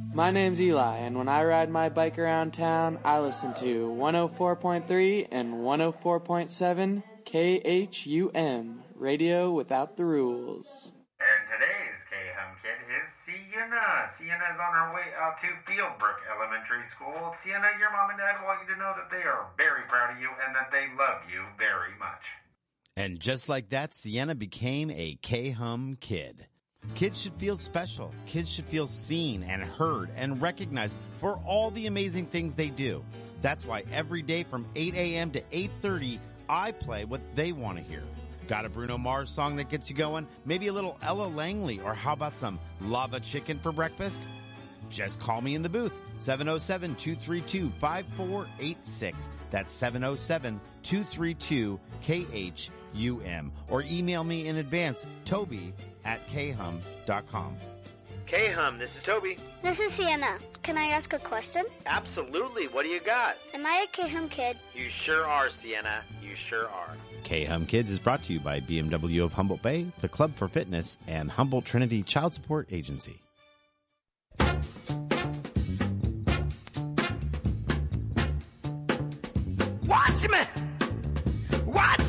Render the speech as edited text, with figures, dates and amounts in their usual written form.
My name's Eli, and when I ride my bike around town, I listen to 104.3 and 104.7 KHUM, Radio Without the Rules. And today's K-Hum Kid is Sienna. Sienna is on her way out to Fieldbrook Elementary School. Sienna, your mom and dad want you to know that they are very proud of you and that they love you very much. And just like that, Sienna became a K-Hum Kid. Kids should feel special. Kids should feel seen and heard and recognized for all the amazing things they do. That's why every day from 8 a.m. to 8:30, I play what they want to hear. Got a Bruno Mars song that gets you going? Maybe a little Ella Langley, or how about some lava chicken for breakfast? Just call me in the booth, 707-232-5486. That's 707-232-KHUM. Or email me in advance, toby@khum.com. K-Hum, this is Toby. This is Sienna. Can I ask a question? Absolutely. What do you got? Am I a K-Hum Kid? You sure are, Sienna. You sure are. K-Hum Kids is brought to you by BMW of Humboldt Bay, the Club for Fitness, and Humboldt Trinity Child Support Agency. Watch me! Watch